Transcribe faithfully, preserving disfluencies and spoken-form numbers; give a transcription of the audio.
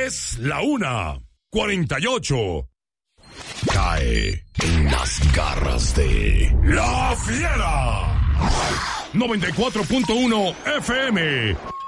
Es la una, cuarenta y ocho. Cae en las garras de La Fiera. noventa y cuatro punto uno F M.